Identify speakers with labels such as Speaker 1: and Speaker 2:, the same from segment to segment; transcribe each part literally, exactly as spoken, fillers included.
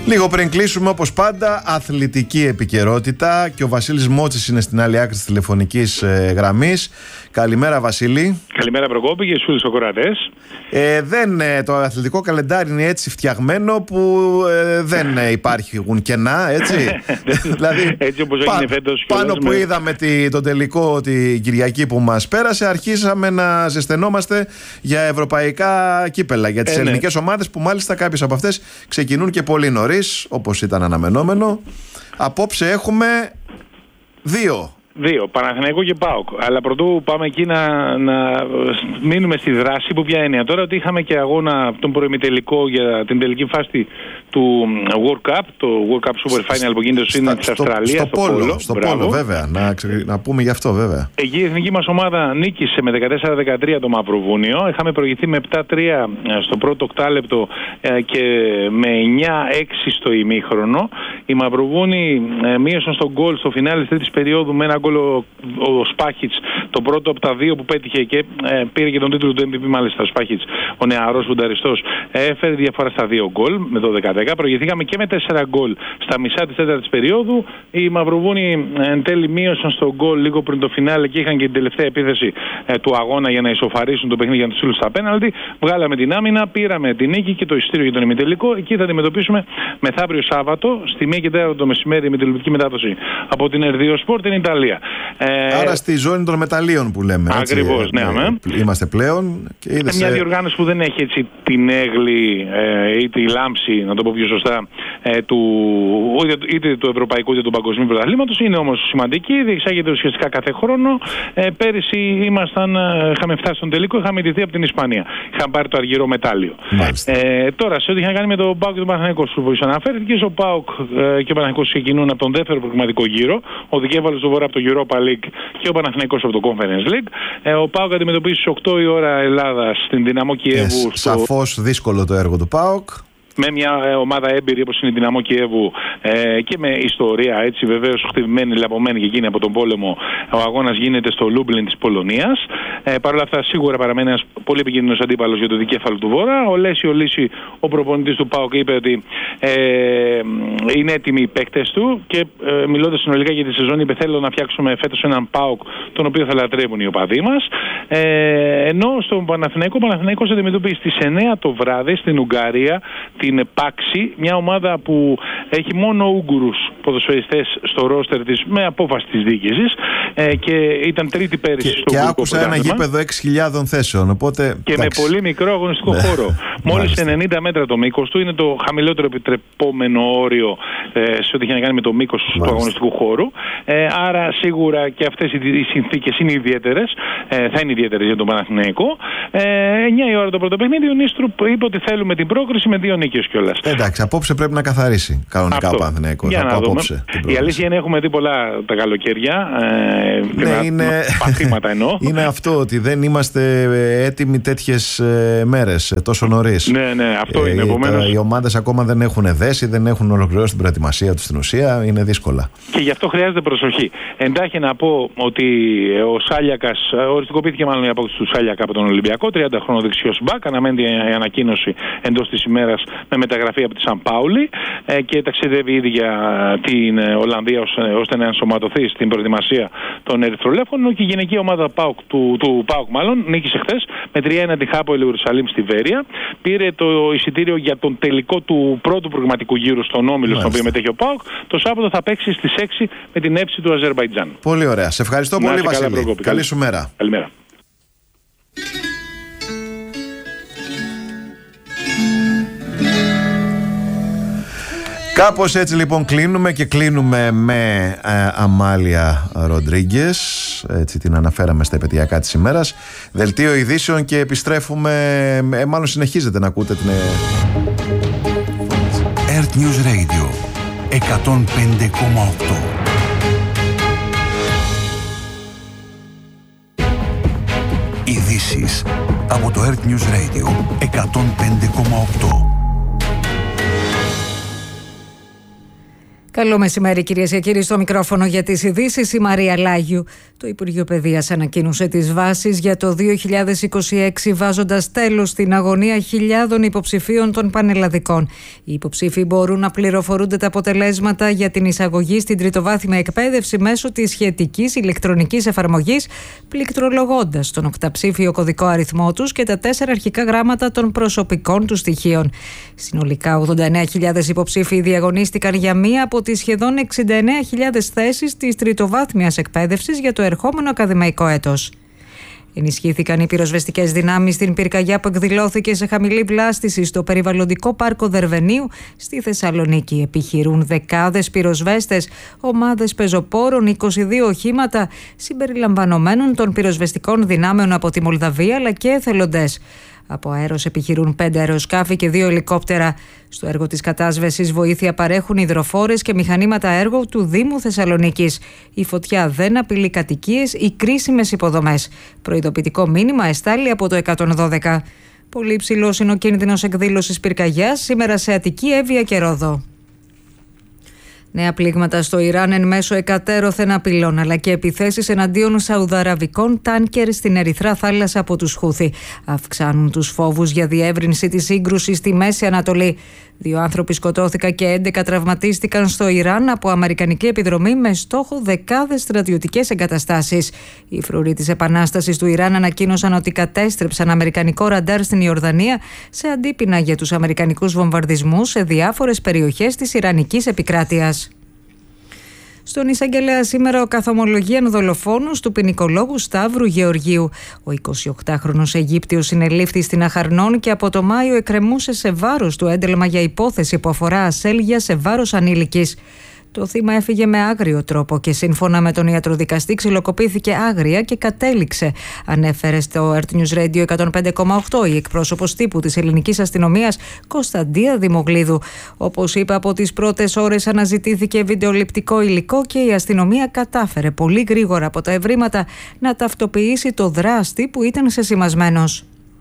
Speaker 1: Λίγο πριν κλείσουμε, όπως πάντα, αθλητική επικαιρότητα και ο Βασίλης Μότσης είναι στην άλλη άκρη της τηλεφωνικής ε, γραμμής. Καλημέρα, Βασίλη.
Speaker 2: Καλημέρα, Προκόπη, και στους φίλους ακροατές.
Speaker 1: Ε, δεν, ε, το αθλητικό καλεντάρι είναι έτσι φτιαγμένο που ε, δεν ε, υπάρχουν κενά, έτσι. Δηλαδή,
Speaker 2: έτσι όπως
Speaker 1: πα,
Speaker 2: έγινε φέτος.
Speaker 1: Πάνω που με... είδαμε τη, τον τελικό την Κυριακή που μας πέρασε, αρχίσαμε να ζεσθενόμαστε για ευρωπαϊκά κύπελα, για τις ε, ελληνικές ναι. ομάδες που μάλιστα κάποιες από αυτές ξεκινούν και πολύ νωρίς, όπως ήταν αναμενόμενο. Απόψε έχουμε δύο.
Speaker 2: Δύο, Παναθηναϊκό και ΠΑΟΚ. Αλλά πρωτού πάμε εκεί να, να μείνουμε στη δράση, που ποια έννοια τώρα, ότι είχαμε και αγώνα τον προημιτελικό για την τελική φάση του World Cup, το World Cup Super Final που γίνεται στο σύνολο της Αυστραλίας.
Speaker 1: Στο, στο πόλο, στο πόλο βέβαια, να, ξε... να πούμε γι' αυτό βέβαια.
Speaker 2: Εκεί η εθνική μας ομάδα νίκησε με δεκατέσσερα δεκατρία το Μαυροβούνιο. Είχαμε προηγηθεί με επτά τρία στο πρώτο οκτάλεπτο και με εννιά έξι στο ημίχρονο. Οι Μαυροβούνοι μείωσαν στον γκολ στο φινάλε της τρίτης περίοδου με ένα γκολ ο, ο Σπάχιτς, το πρώτο από τα δύο που πέτυχε και ε, πήρε και τον τίτλο του εμ βι πι μάλιστα ο Σπάχιτς, ο νεαρός φουνταριστός. Έφερε διαφορά στα δύο γκολ με το δέκα δέκα. Προηγηθήκαμε και με τέσσερα γκολ στα μισά της τέταρτης περίοδου. Οι Μαυροβούνοι εν τέλει μείωσαν στο γκολ λίγο πριν το φινάλε και είχαν και την τελευταία επίθεση ε, του αγώνα για να ισοφαρίσουν το παιχνίδι για να τους στείλουν στα πέναλτι. Βγάλαμε την άμυνα, πήραμε την νίκη και το εισιτήριο για τον ημιτελικό. Εκεί θα αντιμετωπίσουμε μεθαύριο Σάββατο στη μία και τέταρτο το μεσημέρι με τηλεοπτική μετάδοση από την Ερ δύο Σπορτ την Ιταλία.
Speaker 1: Ε, Άρα στη ζώνη των μεταλλίων που λέμε.
Speaker 2: Ακριβώς, ναι, ναι.
Speaker 1: Είμαστε πλέον. Και
Speaker 2: είναι μια διοργάνωση που δεν έχει έτσι την έγκλη ε, ή τη λάμψη, να το πω πιο σωστά, ε, του, είτε του ευρωπαϊκού είτε του παγκοσμίου πρωταθλήματος. Είναι όμως σημαντική, διεξάγεται ουσιαστικά κάθε χρόνο. Ε, πέρυσι ήμασταν, είχαμε φτάσει στον τελικό, είχαμε ιτηθεί από την Ισπανία. Είχαμε πάρει το αργυρό μετάλλιο. Ε, τώρα, σε ό,τι είχε να κάνει με τον ΠΑΟΚ και τον Παναθηναϊκό, που αναφέρθηκε, ο ΠΑΟΚ ε, και ο Παναθηναϊκός ξεκινούν από τον δεύτερο προγραμματικό γύρο. Ο δικέφαλος του Βορρά από το Europa League και ο Παναθηναϊκός από το Conference League. Ε, ο ΠΑΟΚ αντιμετωπίζει στις οκτώ η ώρα Ελλάδα στην Δυναμό Κιέβου.
Speaker 1: Yes, στο... Σαφώς δύσκολο το έργο του ΠΑΟΚ.
Speaker 2: Με μια ομάδα έμπειρη όπως είναι η Δυναμό Κιέβου ε, και με ιστορία, έτσι βεβαίως χτυπημένη, λαπομένη και εκείνη από τον πόλεμο. Ο αγώνας γίνεται στο Λούμπλιν της Πολωνίας. Ε, Παρ' όλα αυτά, σίγουρα παραμένει ένας πολύ επικίνδυνος αντίπαλος για το δικέφαλο του Βόρα. Ο Λέσιο Λύση, ο προπονητής του ΠΑΟΚ, είπε ότι ε, είναι έτοιμοι οι παίκτες του και ε, μιλώντας συνολικά για τη σεζόν, είπε: θέλω να φτιάξουμε φέτος έναν ΠΑΟΚ τον οποίο θα λατρεύουν οι οπαδοί μας. Ε, ενώ στον Παναθηναϊκό, ο Παναθηναϊκός αντιμετωπίζει στις εννιά το βράδυ στην Ουγγαρία την Πάξη, μια ομάδα που έχει μόνο Ούγγουρους ποδοσφαιριστές στο ρόστερ της με απόφαση της διοίκησης ε, και ήταν τρίτη πέρυσι
Speaker 1: και,
Speaker 2: στο
Speaker 1: και άκουσα ένα γήπεδο έξι χιλιάδων θέσεων, οπότε,
Speaker 2: και εντάξει. Με πολύ μικρό αγωνιστικό χώρο. Μόλις ενενήντα μέτρα το μήκος του, είναι το χαμηλότερο επιτρεπόμενο όριο ε, σε ό,τι έχει να κάνει με το μήκος του αγωνιστικού χώρου. Ε, άρα σίγουρα και αυτές οι, οι συνθήκες είναι ιδιαίτερες, ε, θα είναι ιδιαίτερες για τον Παναθηναϊκό. Ε, εννιά η ώρα το πρώτο παιχνίδι, ο Νίστρουπ είπε ότι θέλουμε την πρόκριση με δύο νίκες.
Speaker 1: Εντάξει, απόψε πρέπει να καθαρίσει κανονικά ο Παναθηναϊκός.
Speaker 2: Για να δούμε. Η αλήθεια είναι έχουμε δει πολλά τα καλοκαίρια. Ε,
Speaker 1: ναι, να, είναι...
Speaker 2: παθήματα εννοώ.
Speaker 1: Είναι αυτό ότι δεν είμαστε έτοιμοι τέτοιες ε, μέρες τόσο νωρίς.
Speaker 2: Ναι, ναι, αυτό ε, είναι. Επομένως...
Speaker 1: Οι ομάδες ακόμα δεν έχουν δέσει, δεν έχουν ολοκληρώσει την προετοιμασία τους στην ουσία. Είναι δύσκολα.
Speaker 2: Και γι' αυτό χρειάζεται προσοχή. Εντάχει να πω ότι ο Σάλιακας, οριστικοποιήθηκε μάλλον η απόκτηση του Σάλιακα από τον Ολυμπιακό, τριάντα χρόνο δεξιός μπακ. Αναμένεται η ανακοίνωση εντός της ημέρας με μεταγραφή από τη Σαν Πάουλη ε, και ταξιδεύει ήδη για την ε, Ολλανδία ως, ε, ώστε να ενσωματωθεί στην προετοιμασία των Ερυθρολέφων. Και η γυναική ομάδα ΠΑΟΚ, του, του ΠΑΟΚ μάλλον νίκησε χθες με τρία ένα τη Χάπολ Ιερουσαλήμ στη Βέρεια. Πήρε το εισιτήριο για τον τελικό του πρώτου προγραμματικού γύρου στον όμιλο, στον οποίο μετέχει ο ΠΑΟΚ. Το Σάββατο θα παίξει στις έξι με την έψη του Αζερμπαϊτζάν.
Speaker 1: Πολύ ωραία. Σε ευχαριστώ πολύ, Βασίλη. Καλή σου μέρα.
Speaker 2: Καλημέρα.
Speaker 1: Κάπως έτσι λοιπόν κλείνουμε και κλείνουμε με ε, Αμάλια Ροντρίγκες, έτσι την αναφέραμε στα επαιτειακά της ημέρας. Δελτίο ειδήσεων και επιστρέφουμε, ε, μάλλον συνεχίζετε να ακούτε την...
Speaker 3: Earth News Radio εκατόν πέντε κόμμα οκτώ. Ειδήσεις από το Earth News Radio εκατόν πέντε κόμμα οκτώ.
Speaker 4: Καλό μεσημέρι, κυρίες και κύριοι. Στο μικρόφωνο για τις ειδήσεις η Μαρία Λάγιου. Το Υπουργείο Παιδείας ανακοίνωσε τις βάσεις για το δύο χιλιάδες είκοσι έξι, βάζοντας τέλος στην αγωνία χιλιάδων υποψηφίων των πανελλαδικών. Οι υποψήφοι μπορούν να πληροφορούνται τα αποτελέσματα για την εισαγωγή στην τριτοβάθμια εκπαίδευση μέσω της σχετικής ηλεκτρονικής εφαρμογής, πληκτρολογώντας τον οκταψήφιο κωδικό αριθμό τους και τα τέσσερα αρχικά γράμματα των προσωπικών του στοιχείων. Συνολικά ογδόντα εννέα χιλιάδες υποψήφοι διαγωνίστηκαν για μία από τις σχεδόν εξήντα εννέα χιλιάδες θέσεις της τριτοβάθμιας εκπαίδευσης για το ερχόμενο ακαδημαϊκό έτος. Ενισχύθηκαν οι πυροσβεστικές δυνάμεις στην πυρκαγιά που εκδηλώθηκε σε χαμηλή βλάστηση στο περιβαλλοντικό πάρκο Δερβενίου στη Θεσσαλονίκη. Επιχειρούν δεκάδες πυροσβέστες, ομάδες πεζοπόρων, είκοσι δύο οχήματα συμπεριλαμβανομένων των πυροσβεστικών δυνάμεων από τη Μολδαβία αλλά και εθελοντές. Από αέρος επιχειρούν πέντε αεροσκάφη και δύο ελικόπτερα. Στο έργο της κατάσβεσης βοήθεια παρέχουν υδροφόρες και μηχανήματα έργου του Δήμου Θεσσαλονίκης. Η φωτιά δεν απειλεί κατοικίες ή κρίσιμες υποδομές. Προειδοποιητικό μήνυμα εστάλει από το εκατόν δώδεκα. Πολύ υψηλός είναι ο κίνδυνος εκδήλωσης πυρκαγιάς σήμερα σε Αττική, Εύβοια και Ρόδο. Νέα πλήγματα στο Ιράν εν μέσω εκατέρωθεν απειλών, αλλά και επιθέσεις εναντίον σαουδαραβικών τάνκερ στην Ερυθρά Θάλασσα από τους Χούθι. Αυξάνουν τους φόβους για διεύρυνση της σύγκρουσης στη Μέση Ανατολή. Δύο άνθρωποι σκοτώθηκαν και έντεκα τραυματίστηκαν στο Ιράν από αμερικανική επιδρομή με στόχο δεκάδες στρατιωτικές εγκαταστάσεις. Οι φρουροί της Επανάστασης του Ιράν ανακοίνωσαν ότι κατέστρεψαν αμερικανικό ραντάρ στην Ιορδανία σε αντίπεινα για τους αμερικανικούς βομβαρδισμούς σε διάφορες περιοχές της Ιρανικής επικράτειας. Στον εισαγγελέα σήμερα ο καθομολογίαν δολοφόνος του ποινικολόγου Σταύρου Γεωργίου. Ο εικοσιοκτάχρονος Αιγύπτιος συνελήφθη στην Αχαρνών και από το Μάιο εκκρεμούσε σε βάρος του ένταλμα για υπόθεση που αφορά ασέλγεια σε βάρος ανήλικης. Το θύμα έφυγε με άγριο τρόπο και σύμφωνα με τον ιατροδικαστή ξυλοκοπήθηκε άγρια και κατέληξε, ανέφερε στο Earth News Radio εκατόν πέντε κόμμα οκτώ η εκπρόσωπος τύπου της ελληνικής αστυνομίας Κωνσταντία Δημογλίδου. Όπως είπε, από τις πρώτες ώρες αναζητήθηκε βιντεοληπτικό υλικό και η αστυνομία κατάφερε πολύ γρήγορα από τα ευρήματα να ταυτοποιήσει το δράστη που ήταν σεσημασμένος.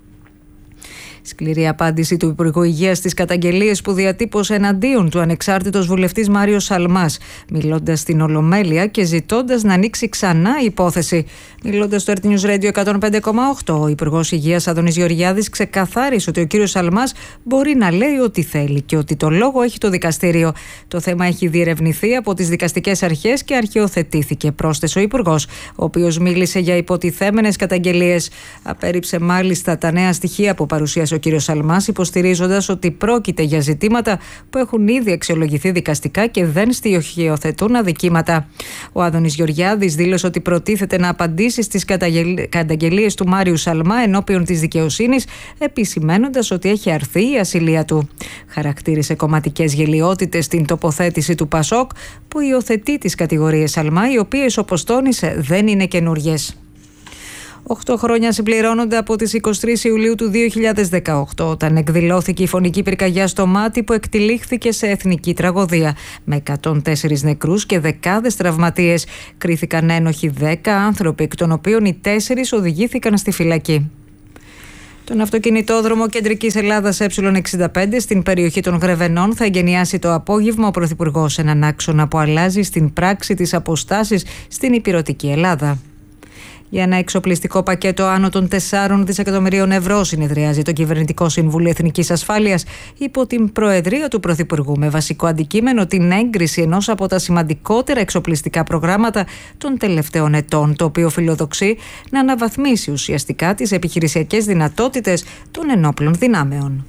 Speaker 4: Σκληρή απάντηση του Υπουργού Υγείας στις καταγγελίες που διατύπωσε εναντίον του ανεξάρτητος βουλευτής Μάριος Σαλμάς, μιλώντας στην Ολομέλεια και ζητώντας να ανοίξει ξανά η υπόθεση. Μιλώντας στο Earth News Radio εκατόν πέντε κόμμα οκτώ, ο Υπουργός Υγείας Άδωνης Γεωργιάδης ξεκαθάρισε ότι ο κύριος Σαλμάς μπορεί να λέει ό,τι θέλει και ότι το λόγο έχει το δικαστήριο. Το θέμα έχει διερευνηθεί από τις δικαστικές αρχές και αρχαιοθετήθηκε, πρόσθεσε ο Υπουργός, ο οποίος μίλησε για υποτιθέμενες καταγγελίες. Απέρριψε μάλιστα τα νέα στοιχεία που παρουσίασε ο κύριος Σαλμάς, υποστηρίζοντας ότι πρόκειται για ζητήματα που έχουν ήδη αξιολογηθεί δικαστικά και δεν στοιχειοθετούν αδικήματα. Ο Άδωνης Γεωργιάδης δήλωσε ότι προτίθεται να απαντήσει στις καταγγελίες του Μάριου Σαλμά ενώπιον της δικαιοσύνης, επισημαίνοντας ότι έχει αρθεί η ασυλία του. Χαρακτήρισε κομματικές γελοιότητες στην τοποθέτηση του Πασόκ, που υιοθετεί τις κατηγορίες Σαλμά, οι οποίες, όπως τόνισε, δεν είναι καινούριες. Οχτώ χρόνια συμπληρώνονται από τις εικοστή τρίτη Ιουλίου του δύο χιλιάδες δεκαοκτώ, όταν εκδηλώθηκε η φωνική πυρκαγιά στο Μάτι που εκτυλίχθηκε σε εθνική τραγωδία. Με εκατόν τέσσερις νεκρούς και δεκάδες τραυματίες. Κρίθηκαν ένοχοι δέκα άνθρωποι, εκ των οποίων οι τέσσερις οδηγήθηκαν στη φυλακή. Τον αυτοκινητόδρομο Κεντρικής Ελλάδας Ε εξήντα πέντε στην περιοχή των Γρεβενών θα εγκαινιάσει το απόγευμα ο Πρωθυπουργός, έναν άξονα που αλλάζει στην πράξη τις αποστάσεις στην ηπειρωτική Ελλάδα. Για ένα εξοπλιστικό πακέτο άνω των τεσσάρων δισεκατομμυρίων ευρώ συνεδριάζει το Κυβερνητικό Συμβούλιο Εθνικής Ασφάλειας υπό την προεδρία του Πρωθυπουργού, με βασικό αντικείμενο την έγκριση ενός από τα σημαντικότερα εξοπλιστικά προγράμματα των τελευταίων ετών, το οποίο φιλοδοξεί να αναβαθμίσει ουσιαστικά τις επιχειρησιακές δυνατότητες των ενόπλων δυνάμεων.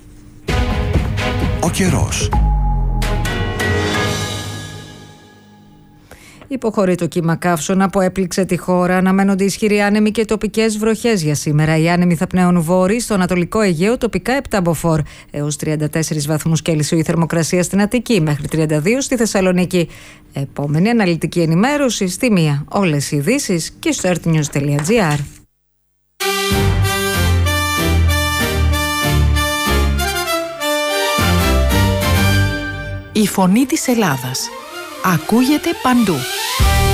Speaker 3: Ο καιρός.
Speaker 4: Υποχωρεί το κύμα καύσωνα που έπληξε τη χώρα. Αναμένονται ισχυροί άνεμοι και τοπικές βροχές για σήμερα. Οι άνεμοι θα πνέουν βόρειοι στο Ανατολικό Αιγαίο, τοπικά επτά μποφόρ. Έως τριάντα τέσσερις βαθμούς Κέλσιο η θερμοκρασία στην Αττική, μέχρι τριάντα δύο στη Θεσσαλονίκη. Επόμενη αναλυτική ενημέρωση στη μία. Όλες οι ειδήσεις και στο earthnews τελεία gr.
Speaker 5: Η φωνή της Ελλάδας ακούγεται παντού.